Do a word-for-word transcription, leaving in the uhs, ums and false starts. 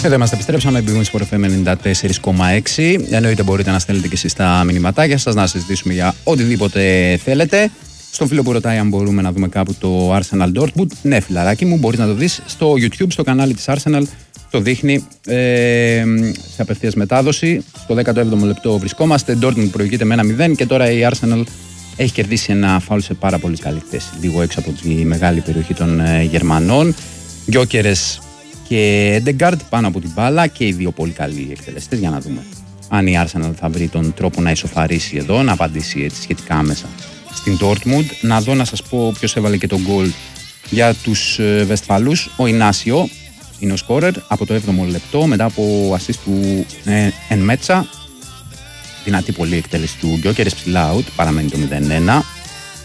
Εδώ είμαστε, επιστρέψαμε, μπήκαμε στο εφ εμ ενενήντα τέσσερα κόμμα έξι. Εννοείται μπορείτε να στέλνετε και εσείς τα μηνυματάκια σας, να συζητήσουμε για οτιδήποτε θέλετε. Στον φίλο που ρωτάει αν μπορούμε να δούμε κάπου το Arsenal Dortmund. Ναι, φιλαράκι μου, μπορείς να το δεις στο YouTube, στο κανάλι της Arsenal. Το δείχνει ε, σε απευθείας μετάδοση. Στο δέκατο έβδομο λεπτό βρισκόμαστε. Dortmund προηγείται με ένα μηδέν και τώρα η Arsenal έχει κερδίσει ένα φάουλ σε πάρα πολύ καλή θέση. Λίγο έξω από τη μεγάλη περιοχή των ε, Γερμανών. Γκιόκερες και Έντεγκαρντ πάνω από την μπάλα και οι δύο πολύ καλοί εκτελεστές. Για να δούμε αν η Arsenal θα βρει τον τρόπο να ισοφαρίσει εδώ, να απαντήσει έτσι σχετικά άμεσα στην Dortmund. Να δω να σας πω ποιος έβαλε και τον γκολ για τους ε, Βεσφαλούς. Ο Ινάσιο είναι ο σκόρερ από το έβδομο λεπτό μετά από assist του ε, Εν Μέτσα. Δυνατή πολύ εκτέλεση του Γκιόκερες, ψηλά out, παραμένει το μηδέν ένα.